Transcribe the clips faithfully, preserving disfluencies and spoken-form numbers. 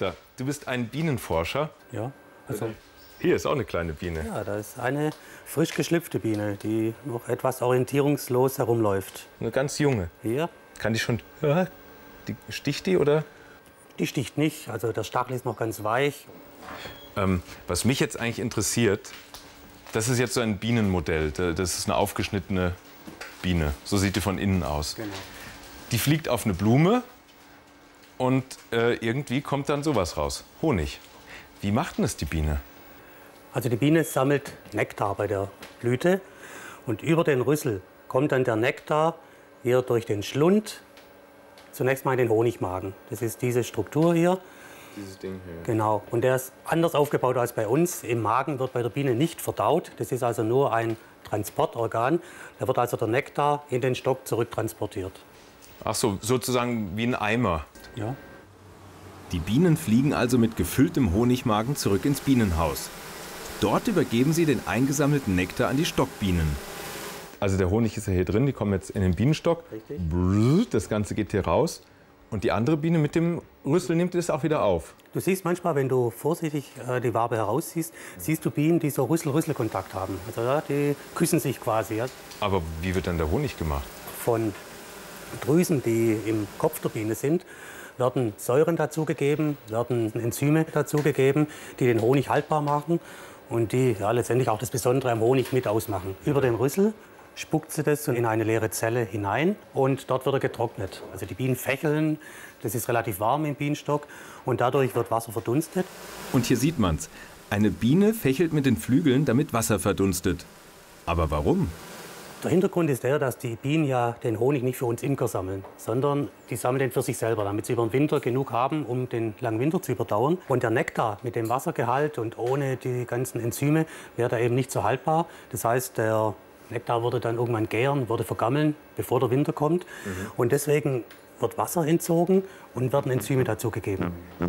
Peter, du bist ein Bienenforscher. Ja, also Hier ist auch eine kleine Biene. ja, da ist eine frisch geschlüpfte Biene, die noch etwas orientierungslos herumläuft. Eine ganz junge. Hier, Kann die schon... Ja, die, sticht die oder? die sticht nicht, also der Stachel ist noch ganz weich. Ähm, was mich jetzt eigentlich interessiert, das ist jetzt so ein Bienenmodell. Das ist eine aufgeschnittene Biene. So sieht die von innen aus. Genau. Die fliegt auf eine Blume und äh, irgendwie kommt dann sowas raus. Honig. Wie macht denn das die Biene? Also die Biene sammelt Nektar bei der Blüte und über den Rüssel kommt dann der Nektar hier durch den Schlund zunächst mal in den Honigmagen. Das ist diese Struktur hier. Dieses Ding hier. Genau. Und der ist anders aufgebaut als bei uns. Im Magen wird bei der Biene nicht verdaut. Das ist also nur ein Transportorgan. Da wird also der Nektar in den Stock zurücktransportiert. Ach so, sozusagen wie ein Eimer. Ja. Die Bienen fliegen also mit gefülltem Honigmagen zurück ins Bienenhaus. Dort übergeben sie den eingesammelten Nektar an die Stockbienen. Also der Honig ist ja hier drin, die kommen jetzt in den Bienenstock. Richtig. Brrr, das Ganze geht hier raus. Und die andere Biene mit dem Rüssel nimmt das auch wieder auf. Du siehst manchmal, wenn du vorsichtig äh, die Wabe herausziehst, siehst du Bienen, die so Rüssel-Rüssel-Kontakt haben. Also ja, die küssen sich quasi. Ja. Aber wie wird dann der Honig gemacht? Von Drüsen, die im Kopf der Biene sind, werden Säuren dazugegeben, werden Enzyme dazugegeben, die den Honig haltbar machen und die ja, letztendlich auch das Besondere am Honig mit ausmachen. Über den Rüssel spuckt sie das in eine leere Zelle hinein und dort wird er getrocknet. Also die Bienen fächeln, das ist relativ warm im Bienenstock und dadurch wird Wasser verdunstet. Und hier sieht man's. Eine Biene fächelt mit den Flügeln, damit Wasser verdunstet. Aber warum? Der Hintergrund ist der, dass die Bienen ja den Honig nicht für uns Imker sammeln, sondern die sammeln den für sich selber, damit sie über den Winter genug haben, um den langen Winter zu überdauern. Und der Nektar mit dem Wassergehalt und ohne die ganzen Enzyme wäre da eben nicht so haltbar. Das heißt, der Nektar würde dann irgendwann gären, würde vergammeln, bevor der Winter kommt. Mhm. Und deswegen wird Wasser entzogen und werden Enzyme dazugegeben.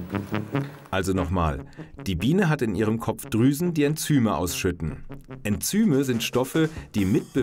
Also nochmal. Die Biene hat in ihrem Kopf Drüsen, die Enzyme ausschütten. Enzyme sind Stoffe, die mit